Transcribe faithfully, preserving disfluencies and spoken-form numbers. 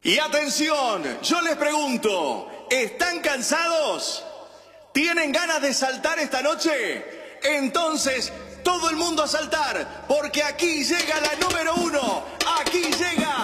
Y atención, yo les pregunto, ¿están cansados? ¿Tienen ganas de saltar esta noche? Entonces, todo el mundo a saltar, porque aquí llega la número uno.